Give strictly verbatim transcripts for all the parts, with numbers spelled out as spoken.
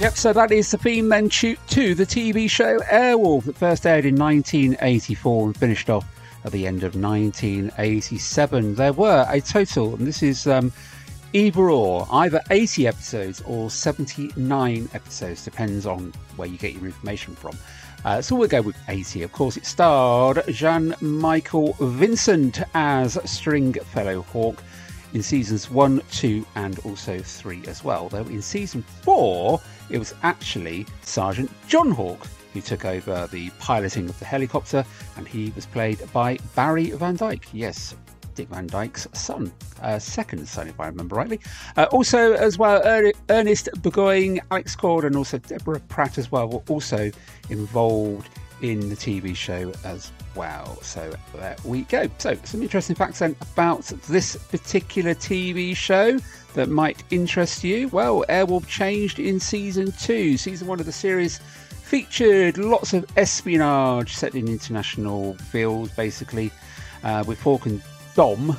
Yep, so that is the theme then to, to the T V show Airwolf that first aired in nineteen eighty-four and finished off at the end of nineteen eighty-seven. There were a total, and this is um, either or, either eighty episodes or seventy-nine episodes, depends on where you get your information from. Uh, so we'll go with eighty. Of course, it starred Jan-Michael Vincent as Stringfellow Hawk in seasons one, two, and also three as well. Though in season four, it was actually Sergeant John Hawk who took over the piloting of the helicopter, and he was played by Barry Van Dyke. Yes, Dick Van Dyke's son, uh, second son, if I remember rightly. Uh, also, as well, er- Ernest Burgoyne, Alex Cord, and also Deborah Pratt as well were also involved in the T V show as well. So there we go. So some interesting facts then about this particular T V show that might interest you. Well, Airwolf changed in season two. Season one of the series featured lots of espionage set in international fields, basically, uh, with Hawk and Dom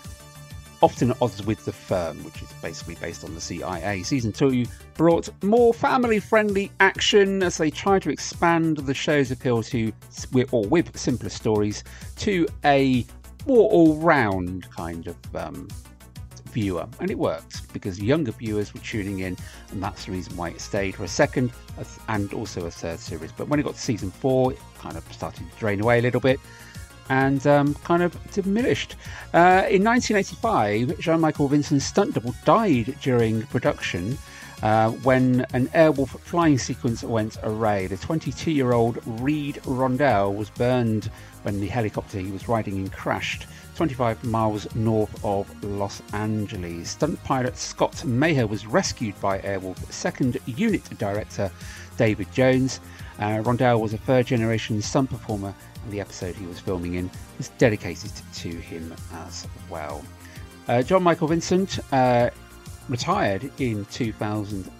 often at odds with the firm, which is basically based on the C I A. Season two brought more family-friendly action as they tried to expand the show's appeal to, or with simpler stories, to a more all-round kind of um, viewer. And it worked because younger viewers were tuning in, and that's the reason why it stayed for a second and also a third series. But when it got to season four, it kind of started to drain away a little bit and um, kind of diminished. Uh, in nineteen eighty-five, Jan-Michael Vincent's stunt double died during production uh, when an Airwolf flying sequence went awry. The twenty-two-year-old Reed Rondell was burned when the helicopter he was riding in crashed twenty-five miles north of Los Angeles. Stunt pilot Scott Maher was rescued by Airwolf second unit director David Jones. Uh, Rondell was a third-generation stunt performer, and the episode he was filming in was dedicated to him as well. Uh, Jan-Michael Vincent uh, retired in two thousand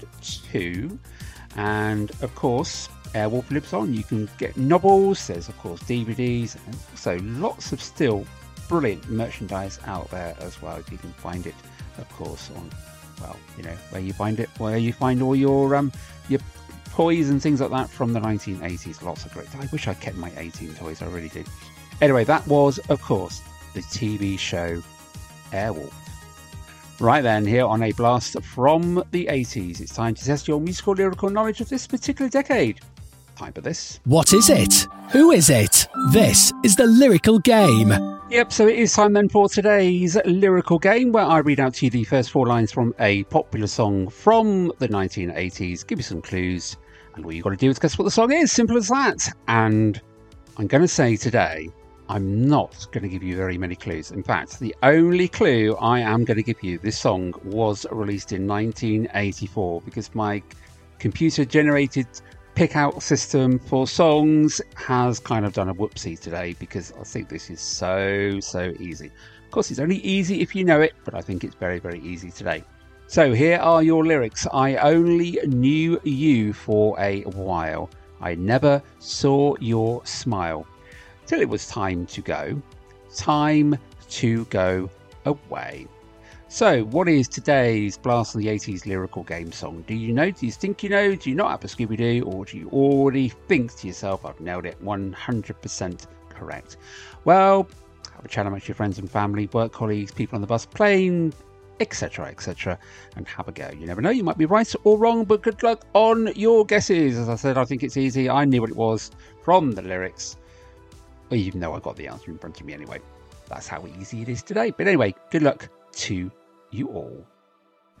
two, and of course Airwolf lives on. You can get novels, there's of course D V Ds, and also lots of still brilliant merchandise out there as well. You can find it, of course, on, well, you know, where you find it, where you find all your um your toys and things like that from the nineteen eighties. Lots of great. I wish I kept my eighteen toys. I really did. Anyway, that was, of course, the T V show Airwolf. Right then, here on A Blast from the eighties, it's time to test your musical lyrical knowledge of this particular decade. Time for this. What is it? Who is it? This is the lyrical game. Yep, so it is time then for today's lyrical game, where I read out to you the first four lines from a popular song from the nineteen eighties, give you some clues, and all you've got to do is guess what the song is. Simple as that. And I'm going to say today, I'm not going to give you very many clues. In fact, the only clue I am going to give you, this song was released in nineteen eighty-four, because my computer-generated pick-out system for songs has kind of done a whoopsie today, because I think this is so, so easy. Of course, it's only easy if you know it, but I think it's very, very easy today. So here are your lyrics. I only knew you for a while. I never saw your smile. Till it was time to go. Time to go away. So, what is today's Blast of the eighties lyrical game song? Do you know? Do you think you know? Do you not have a Scooby-Doo? Or do you already think to yourself, I've nailed it, one hundred percent correct? Well, have a chat amongst your friends and family, work colleagues, people on the bus, plane, etc, et cetera, and have a go. You never know, you might be right or wrong, but good luck on your guesses. As I said, I think it's easy. I knew what it was from the lyrics, even though I got the answer in front of me anyway. That's how easy it is today. But anyway, good luck to you all.